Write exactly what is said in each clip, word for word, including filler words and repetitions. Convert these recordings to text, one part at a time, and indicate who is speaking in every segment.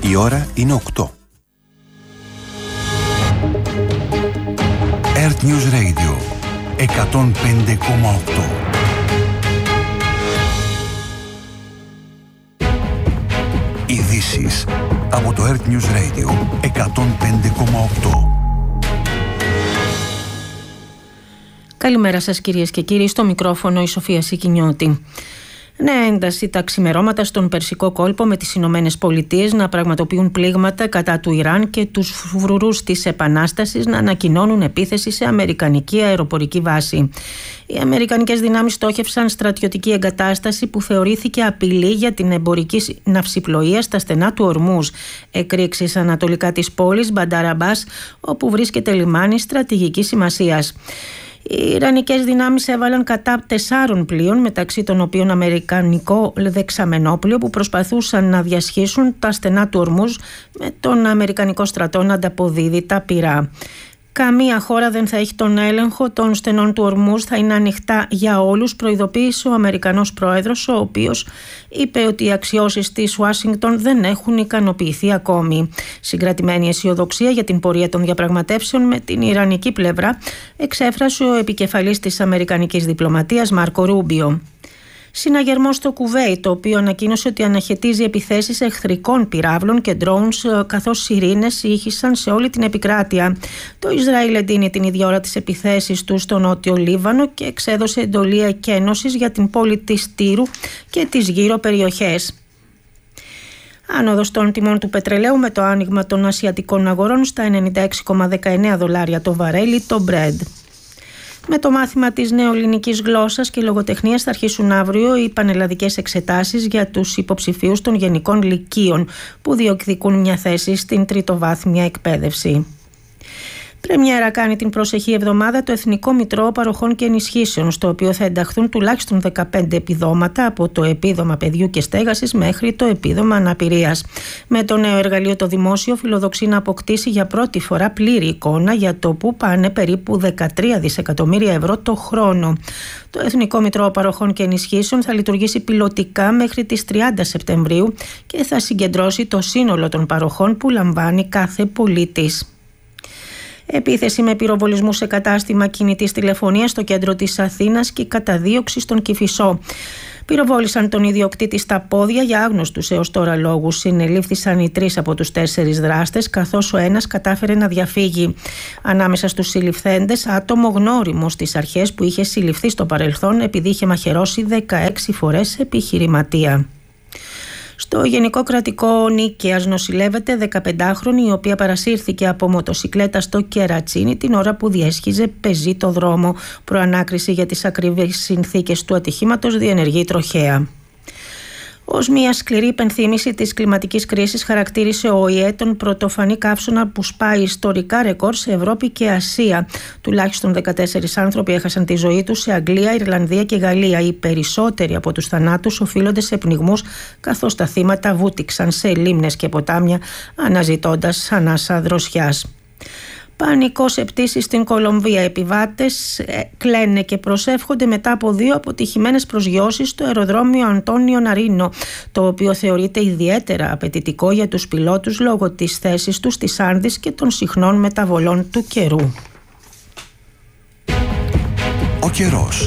Speaker 1: Η ώρα είναι οκτώ. Earth News Radio εκατόν πέντε κόμμα οκτώ. Ειδήσεις από το Earth News Radio εκατόν πέντε κόμμα οκτώ.
Speaker 2: Καλημέρα σας κυρίες και κύριοι, στο μικρόφωνο η Σοφία Σικινιώτη. Νέα ένταση τα ξημερώματα στον Περσικό κόλπο, με τις Ηνωμένες Πολιτείες να πραγματοποιούν πλήγματα κατά του Ιράν και τους φρουρούς της Επανάστασης να ανακοινώνουν επίθεση σε αμερικανική αεροπορική βάση. Οι αμερικανικές δυνάμεις στόχευσαν στρατιωτική εγκατάσταση που θεωρήθηκε απειλή για την εμπορική ναυσιπλοεία στα στενά του Ορμούζ, εκρήξεις ανατολικά της πόλης Μπαντάρ Αμπάς, όπου βρίσκεται λιμάνι στρατηγικής σημασίας. Οι Ιρανικές δυνάμεις έβαλαν κατά τεσσάρων πλοίων, μεταξύ των οποίων αμερικανικό δεξαμενόπλιο, που προσπαθούσαν να διασχίσουν τα στενά του Ορμούζ, με τον αμερικανικό στρατό να ανταποδίδει τα πυρά. Καμία χώρα δεν θα έχει τον έλεγχο των στενών του Ορμούζ, θα είναι ανοιχτά για όλους, προειδοποίησε ο Αμερικανός πρόεδρος, ο οποίος είπε ότι οι αξιώσεις της Ουάσιγκτον δεν έχουν ικανοποιηθεί ακόμη. Συγκρατημένη αισιοδοξία για την πορεία των διαπραγματεύσεων με την ιρανική πλευρά εξέφρασε ο επικεφαλής της αμερικανικής διπλωματίας Μάρκο Ρούμπιο. Συναγερμό στο Κουβέιτ, το οποίο ανακοίνωσε ότι αναχαιτίζει επιθέσεις εχθρικών πυράβλων και drones, καθώς σιρήνες ήχησαν σε όλη την επικράτεια. Το Ισραήλ εντείνει την ίδια ώρα τις επιθέσεις του στο νότιο Λίβανο και εξέδωσε εντολή εκένωσης για την πόλη της Τύρου και τις γύρω περιοχές. Άνοδος των τιμών του πετρελαίου με το άνοιγμα των ασιατικών αγορών στα ενενήντα έξι κόμμα δεκαεννέα δολάρια το βαρέλι το Brent. Με το μάθημα της νεοελληνικής γλώσσας και λογοτεχνίας θα αρχίσουν αύριο οι πανελλαδικές εξετάσεις για τους υποψηφίους των γενικών λυκείων που διεκδικούν μια θέση στην τριτοβάθμια εκπαίδευση. Πρεμιέρα κάνει την προσεχή εβδομάδα το Εθνικό Μητρό Παροχών και Ενισχύσεων, στο οποίο θα ενταχθούν τουλάχιστον δεκαπέντε επιδόματα, από το επίδομα παιδιού και στέγασης μέχρι το επίδομα αναπηρίας. Με το νέο εργαλείο το δημόσιο φιλοδοξεί να αποκτήσει για πρώτη φορά πλήρη εικόνα για το που πάνε περίπου δεκατρία δισεκατομμύρια ευρώ το χρόνο. Το Εθνικό Μητρό Παροχών και Ενισχύσεων θα λειτουργήσει πιλωτικά μέχρι τις τριάντα Σεπτεμβρίου και θα συγκεντρώσει το σύνολο των παροχών που λαμβάνει κάθε πολίτης. Επίθεση με πυροβολισμού σε κατάστημα κινητής τηλεφωνίας στο κέντρο της Αθήνας και καταδίωξη στον Κηφισό. Πυροβόλησαν τον ιδιοκτήτη στα πόδια για άγνωστους έως τώρα λόγους. Συνελήφθησαν οι τρεις από τους τέσσερις δράστες, καθώς ο ένας κατάφερε να διαφύγει. Ανάμεσα στους συλληφθέντες, άτομο γνώριμο στις αρχές που είχε συλληφθεί στο παρελθόν επειδή είχε μαχαιρώσει δεκαέξι φορές επιχειρηματία. Στο Γενικό Κρατικό Νίκαιας νοσηλεύεται δεκαπεντάχρονη, η οποία παρασύρθηκε από μοτοσικλέτα στο Κερατσίνι την ώρα που διέσχιζε πεζή το δρόμο. Προανάκριση για τις ακριβείς συνθήκες του ατυχήματος διενεργεί τροχαία. Ως μια σκληρή υπενθύμηση της κλιματικής κρίσης, χαρακτήρισε ο ΟΗΕ τον πρωτοφανή καύσωνα που σπάει ιστορικά ρεκόρ σε Ευρώπη και Ασία. Τουλάχιστον δεκατέσσερις άνθρωποι έχασαν τη ζωή τους σε Αγγλία, Ιρλανδία και Γαλλία. Οι περισσότεροι από τους θανάτους οφείλονται σε πνιγμούς, καθώς τα θύματα βούτυξαν σε λίμνες και ποτάμια αναζητώντας ανάσα δροσιάς. Πανικό σε πτήσεις στην Κολομβία. Επιβάτες κλαίνε και προσεύχονται μετά από δύο αποτυχημένες προσγειώσεις στο αεροδρόμιο Αντώνιο Ναρίνο, το οποίο θεωρείται ιδιαίτερα απαιτητικό για τους πιλότους λόγω της θέσης τους στις Άνδεις και των συχνών μεταβολών του καιρού.
Speaker 1: Ο καιρός.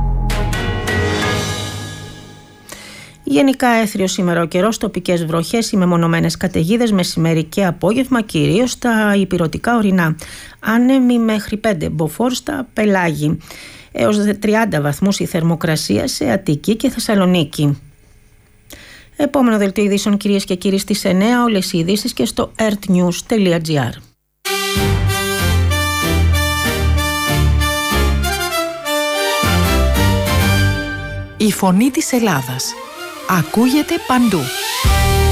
Speaker 2: Γενικά έθριο σήμερα ο καιρός, τοπικές βροχές ή μεμονωμένες καταιγίδες μεσημέρι και απόγευμα, κυρίως στα ηπειρωτικά ορεινά. Άνεμοι μέχρι πέντε μποφόρ στα πελάγη. Έως τριάντα βαθμούς η θερμοκρασία σε Αττική και Θεσσαλονίκη. Επόμενο δελτίο ειδήσεων, κυρίες και κύριοι, στις εννέα. Όλες οι ειδήσεις και στο earthnews τελεία gr.
Speaker 3: Η φωνή της Ελλάδας ακούγεται παντού.